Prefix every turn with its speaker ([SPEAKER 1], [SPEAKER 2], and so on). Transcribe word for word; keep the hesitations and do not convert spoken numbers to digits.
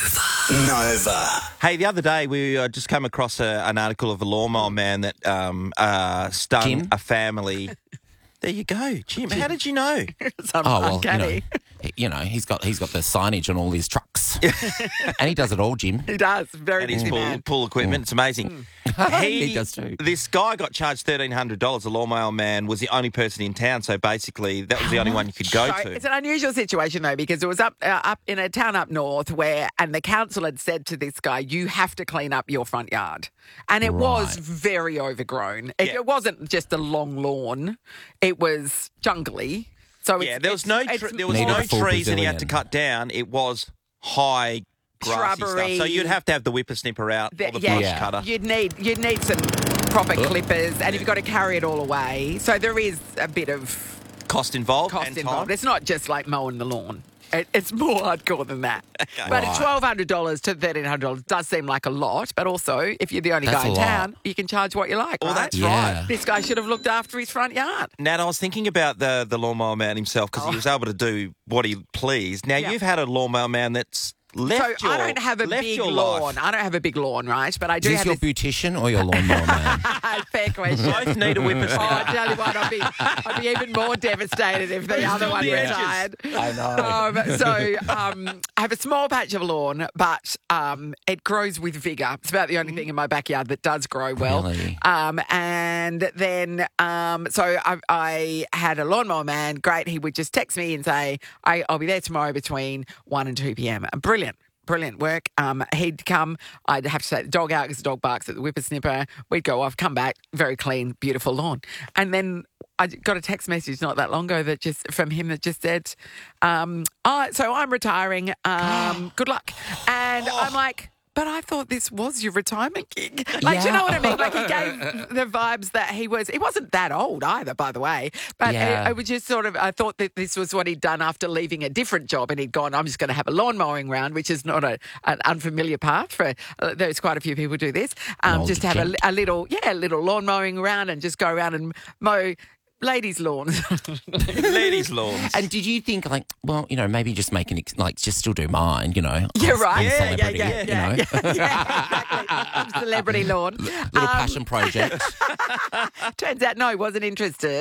[SPEAKER 1] Nova.
[SPEAKER 2] Hey, the other day we uh, just came across a, an article of a lawnmower man that um, uh, stung
[SPEAKER 3] Jim?
[SPEAKER 2] a family. There you go, Jim. How did you know?
[SPEAKER 3] Oh well, you know, he- you know, he's got he's got the signage on all his trucks, and he does it all, Jim.
[SPEAKER 4] He does. Very
[SPEAKER 2] And his
[SPEAKER 4] busy
[SPEAKER 2] pool,
[SPEAKER 4] man.
[SPEAKER 2] pool equipment. It's amazing.
[SPEAKER 3] He does too.
[SPEAKER 2] This guy got charged thirteen hundred dollars. The lawnmower man was the only person in town, so basically that was the only one you could go
[SPEAKER 4] So
[SPEAKER 2] to.
[SPEAKER 4] it's an unusual situation though, because it was up uh, up in a town up north where, and the council had said to this guy, "You have to clean up your front yard," and it was
[SPEAKER 3] Right.
[SPEAKER 4] very overgrown. It,
[SPEAKER 2] Yeah.
[SPEAKER 4] it wasn't just a long lawn; it was jungly. So
[SPEAKER 2] Yeah,
[SPEAKER 4] it's,
[SPEAKER 2] there was
[SPEAKER 4] it's-
[SPEAKER 2] no
[SPEAKER 4] it's
[SPEAKER 2] tr- there was
[SPEAKER 3] Needed
[SPEAKER 2] no
[SPEAKER 3] a full
[SPEAKER 2] trees that he had to
[SPEAKER 3] pavilion.
[SPEAKER 2] cut down. It was high grassy
[SPEAKER 4] Shrubbery.
[SPEAKER 2] stuff. So you'd have to have the whippersnipper out
[SPEAKER 4] the-
[SPEAKER 2] or the
[SPEAKER 4] yeah,
[SPEAKER 2] brush
[SPEAKER 3] Yeah.
[SPEAKER 2] cutter.
[SPEAKER 4] You'd need you'd need some proper clippers, and you've got to carry it all away. So there is a bit of
[SPEAKER 2] Cost involved
[SPEAKER 4] cost
[SPEAKER 2] and
[SPEAKER 4] involved.
[SPEAKER 2] time.
[SPEAKER 4] It's not just like mowing the lawn. It, it's more hardcore than that. But
[SPEAKER 3] Right.
[SPEAKER 4] at twelve hundred dollars to thirteen hundred dollars does seem like a lot. But also, if you're the only
[SPEAKER 3] That's
[SPEAKER 4] guy
[SPEAKER 3] a
[SPEAKER 4] in
[SPEAKER 3] lot.
[SPEAKER 4] town, you can charge what you like,
[SPEAKER 2] Well,
[SPEAKER 4] right?
[SPEAKER 2] that's
[SPEAKER 3] Yeah.
[SPEAKER 2] right.
[SPEAKER 4] This guy should have looked after his front yard.
[SPEAKER 2] Nat, I was thinking about the the lawnmower man himself because
[SPEAKER 4] Oh.
[SPEAKER 2] he was able to do what he pleased. Now
[SPEAKER 4] Yeah.
[SPEAKER 2] you've had a lawnmower man that's left
[SPEAKER 4] So
[SPEAKER 2] your
[SPEAKER 4] I don't have a
[SPEAKER 2] left
[SPEAKER 4] big
[SPEAKER 2] your
[SPEAKER 4] lawn.
[SPEAKER 2] life.
[SPEAKER 4] I don't have a big lawn, right? But I
[SPEAKER 3] Is
[SPEAKER 4] do
[SPEAKER 3] this
[SPEAKER 4] have
[SPEAKER 3] your
[SPEAKER 4] this.
[SPEAKER 3] beautician or your lawnmower man?
[SPEAKER 4] Fair question.
[SPEAKER 2] Both need a
[SPEAKER 4] Oh, I
[SPEAKER 2] whippersnipper.
[SPEAKER 4] tell you what, I'd be, I'd be even more devastated if the
[SPEAKER 2] He's
[SPEAKER 4] other
[SPEAKER 2] on
[SPEAKER 4] one
[SPEAKER 2] the edges.
[SPEAKER 4] retired.
[SPEAKER 3] I know.
[SPEAKER 4] Um, so um, I have a small patch of lawn, but um, it grows with vigour. It's about the only thing in my backyard that does grow well.
[SPEAKER 3] Really?
[SPEAKER 4] Um, and then, um, so I, I had a lawnmower man. Great. He would just text me and say, I, I'll be there tomorrow between one and two p.m. Brilliant. Brilliant work. Um, he'd come. I'd have to take the dog out because the dog barks at the whippersnipper. We'd go off, come back, very clean, beautiful lawn. And then I got a text message not that long ago that just from him that just said, um, oh, "So I'm retiring. Um, good luck." And I'm like, "But I thought this was your retirement gig." Like, do you know what I mean? Like, he gave the vibes that he was. He wasn't that old either, by the way. But
[SPEAKER 3] Yeah.
[SPEAKER 4] it, it was just sort of. I thought that this was what he'd done after leaving a different job, and he'd gone, "I'm just going to have a lawn mowing round," which is not a an unfamiliar path for. Uh, there's quite a few people do this. Um,
[SPEAKER 3] older
[SPEAKER 4] just have a,
[SPEAKER 3] gent.
[SPEAKER 4] a little, yeah, a little lawn mowing round, and just go around and mow ladies' lawns.
[SPEAKER 2] Ladies' lawns.
[SPEAKER 3] And did you think, like, well, you know, maybe just make an, ex- like, just still do mine, you know?
[SPEAKER 4] You're
[SPEAKER 3] I'm-
[SPEAKER 4] right.
[SPEAKER 3] I'm a
[SPEAKER 4] Yeah, yeah,
[SPEAKER 3] celebrity,
[SPEAKER 4] yeah,
[SPEAKER 3] you
[SPEAKER 4] yeah,
[SPEAKER 3] know?
[SPEAKER 4] yeah, yeah, exactly. Celebrity lawn.
[SPEAKER 3] Little
[SPEAKER 4] Um,
[SPEAKER 3] passion project.
[SPEAKER 4] Turns out, no, he wasn't interested.